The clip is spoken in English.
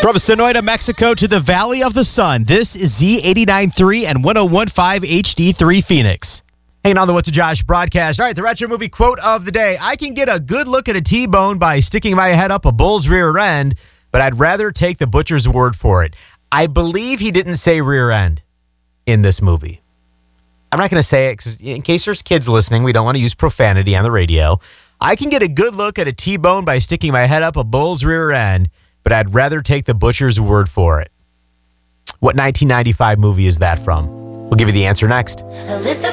From Sonoita, Mexico to the Valley of the Sun, this is Z89.3 and 101.5 HD3 Phoenix. Hanging on the What's a Josh broadcast. All right, the retro movie quote of the day. I can get a good look at a T-bone by sticking my head up a bull's rear end, but I'd rather take the butcher's word for it. I believe he didn't say rear end in this movie. I'm not going to say it because in case there's kids listening, we don't want to use profanity on the radio. I can get a good look at a T-bone by sticking my head up a bull's rear end, but I'd rather take the butcher's word for it. What 1995 movie is that from? We'll give you the answer next.